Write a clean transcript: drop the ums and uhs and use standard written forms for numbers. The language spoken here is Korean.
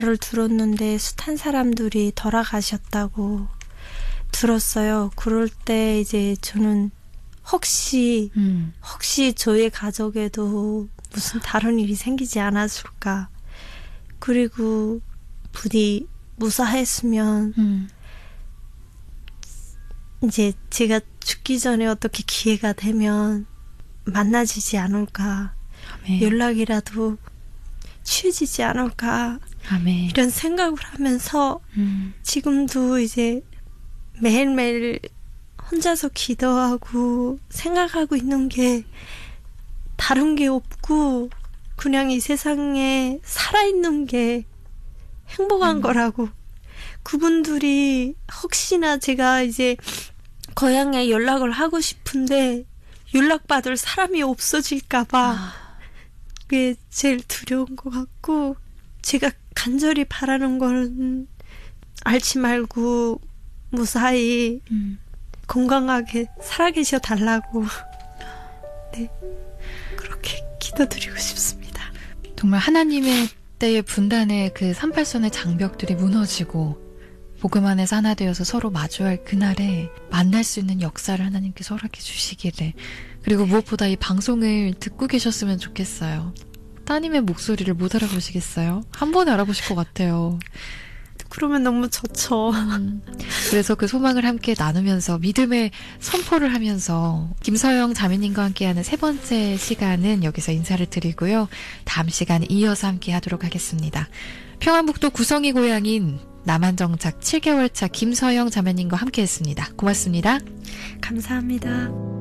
를 들었는데 숱한 사람들이 돌아가셨다고 들었어요. 그럴 때 이제 저는 혹시 저희 가족에도 무슨 다른 일이 생기지 않았을까. 그리고 부디 무사했으면 이제 제가 죽기 전에 어떻게 기회가 되면 만나지지 않을까. 아멘. 연락이라도 취해지지 않을까. 아멘. 이런 생각을 하면서 지금도 이제 매일매일 혼자서 기도하고 생각하고 있는 게 다른 게 없고 그냥 이 세상에 살아있는 게 행복한 거라고. 그분들이 혹시나 제가 이제 고향에 연락을 하고 싶은데 연락받을 사람이 없어질까봐 그게 제일 두려운 것 같고, 제가 간절히 바라는 건 앓지 말고 무사히 건강하게 살아계셔 달라고 네, 그렇게 기도드리고 싶습니다. 정말 하나님의 때의 분단의 그 38선의 장벽들이 무너지고 복음 안에서 하나 되어서 서로 마주할 그날에 만날 수 있는 역사를 하나님께서 허락해 주시기를, 그리고 무엇보다 이 방송을 듣고 계셨으면 좋겠어요. 따님의 목소리를 못 알아보시겠어요? 한 번에 알아보실 것 같아요. 그러면 너무 좋죠. 그래서 그 소망을 함께 나누면서 믿음의 선포를 하면서 김서영 자매님과 함께하는 세 번째 시간은 여기서 인사를 드리고요. 다음 시간에 이어서 함께 하도록 하겠습니다. 평안북도 구성이 고향인 남한정착 7개월 차 김서영 자매님과 함께했습니다. 고맙습니다. 감사합니다.